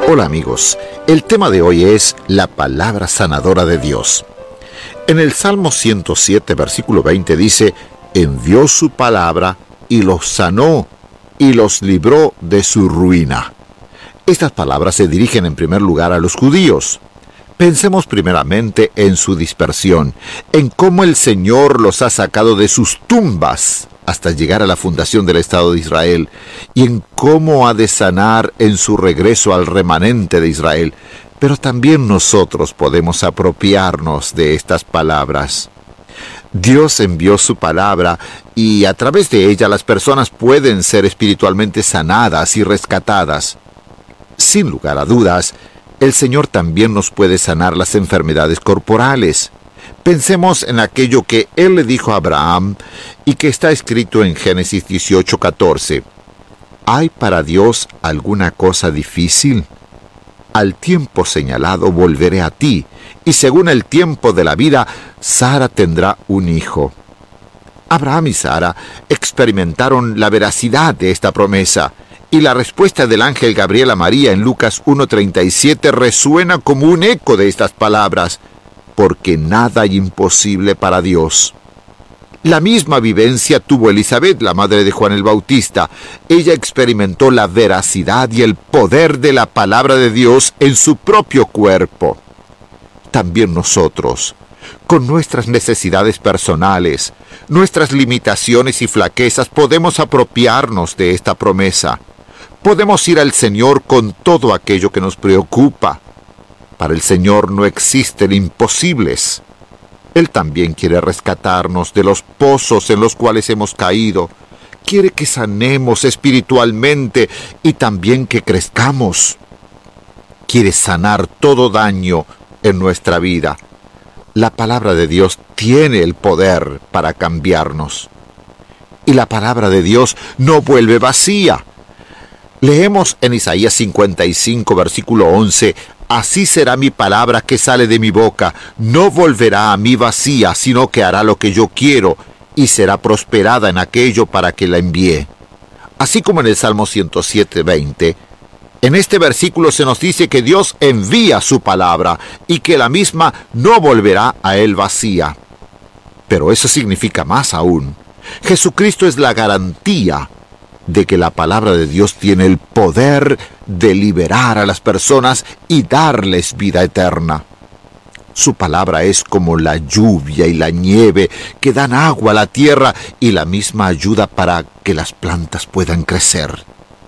Hola amigos, el tema de hoy es la palabra sanadora de Dios. En el Salmo 107, versículo 20 dice: envió su palabra y los sanó y los libró de su ruina. Estas palabras se dirigen en primer lugar a los judíos. Pensemos primeramente en su dispersión, en cómo el Señor los ha sacado de sus tumbas hasta llegar a la fundación del Estado de Israel, y en cómo ha de sanar en su regreso al remanente de Israel. Pero también nosotros podemos apropiarnos de estas palabras. Dios envió su palabra y a través de ella las personas pueden ser espiritualmente sanadas y rescatadas. Sin lugar a dudas, el Señor también nos puede sanar las enfermedades corporales. Pensemos en aquello que Él le dijo a Abraham y que está escrito en Génesis 18:14. ¿Hay para Dios alguna cosa difícil? Al tiempo señalado volveré a ti, y según el tiempo de la vida, Sara tendrá un hijo. Abraham y Sara experimentaron la veracidad de esta promesa, y la respuesta del ángel Gabriel a María en Lucas 1:37 resuena como un eco de estas palabras, porque nada hay imposible para Dios. La misma vivencia tuvo Elizabeth, la madre de Juan el Bautista. Ella experimentó la veracidad y el poder de la palabra de Dios en su propio cuerpo. También nosotros, con nuestras necesidades personales, nuestras limitaciones y flaquezas, podemos apropiarnos de esta promesa. Podemos ir al Señor con todo aquello que nos preocupa. Para el Señor no existen imposibles. Él también quiere rescatarnos de los pozos en los cuales hemos caído. Quiere que sanemos espiritualmente y también que crezcamos. Quiere sanar todo daño en nuestra vida. La palabra de Dios tiene el poder para cambiarnos. Y la palabra de Dios no vuelve vacía. Leemos en Isaías 55, versículo 11: así será mi palabra que sale de mi boca, no volverá a mí vacía, sino que hará lo que yo quiero, y será prosperada en aquello para que la envíe. Así como en el Salmo 107, 20, en este versículo se nos dice que Dios envía su palabra, y que la misma no volverá a él vacía. Pero eso significa más aún. Jesucristo es la garantía de que la palabra de Dios tiene el poder de liberar a las personas y darles vida eterna. Su palabra es como la lluvia y la nieve que dan agua a la tierra y la misma ayuda para que las plantas puedan crecer.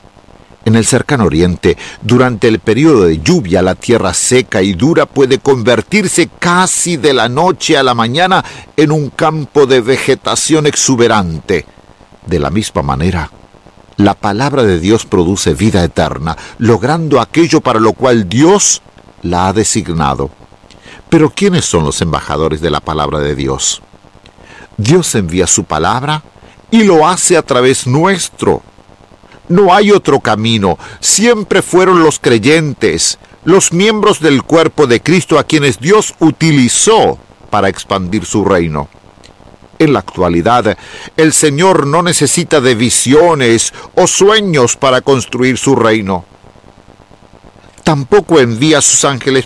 En el cercano oriente, durante el periodo de lluvia, la tierra seca y dura puede convertirse casi de la noche a la mañana en un campo de vegetación exuberante. De la misma manera, la palabra de Dios produce vida eterna, logrando aquello para lo cual Dios la ha designado. Pero ¿quiénes son los embajadores de la palabra de Dios? Dios envía su palabra y lo hace a través nuestro. No hay otro camino. Siempre fueron los creyentes, los miembros del cuerpo de Cristo a quienes Dios utilizó para expandir su reino. En la actualidad, el Señor no necesita de visiones o sueños para construir su reino. Tampoco envía a sus ángeles